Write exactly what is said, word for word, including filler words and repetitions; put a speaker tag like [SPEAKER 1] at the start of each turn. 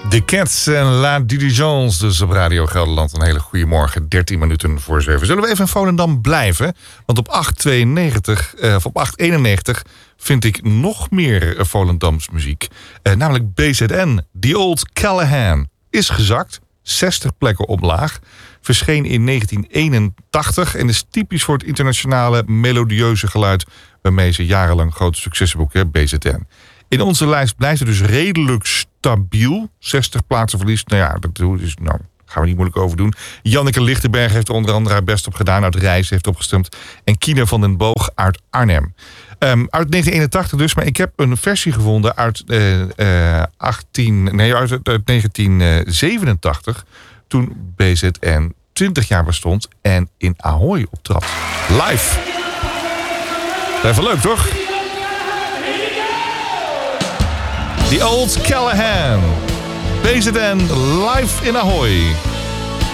[SPEAKER 1] De Cats en La Diligence, dus op Radio Gelderland. Een hele goede morgen, dertien minuten voor zeven. Zullen we even in Volendam blijven? Want op acht tweeënnegentig, uh, of op acht eenennegentig vind ik nog meer Volendams muziek. Uh, namelijk B Z N, The Old Callahan, is gezakt. zestig plekken omlaag. Verscheen in negentien eenentachtig en is typisch voor het internationale melodieuze geluid waarmee ze jarenlang grote successen boeken, B Z N. In onze lijst blijft het dus redelijk stabiel. zestig plaatsen verlies. Nou ja, dat is, nou, gaan we niet moeilijk over doen. Janneke Lichtenberg heeft er onder andere haar best op gedaan. Uit Rijs heeft opgestemd. En Kina van den Boog uit Arnhem. Um, uit negentien eenentachtig dus. Maar ik heb een versie gevonden uit, uh, uh, achttien, nee, uit, uit negentien zevenentachtig. Toen B Z N twintig jaar bestond. En in Ahoy optrad. Live. Even leuk, toch? The Old Callahan. B Z N live in Ahoy.